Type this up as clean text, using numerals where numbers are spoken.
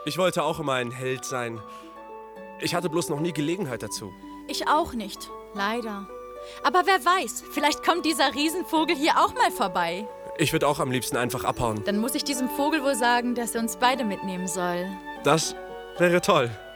Ich wollte auch immer ein Held sein. Ich hatte bloß noch nie Gelegenheit dazu. Ich auch nicht, leider. Aber wer weiß, vielleicht kommt dieser Riesenvogel hier auch mal vorbei. Ich würde auch am liebsten einfach abhauen. Dann muss ich diesem Vogel wohl sagen, dass er uns beide mitnehmen soll. Das wäre toll.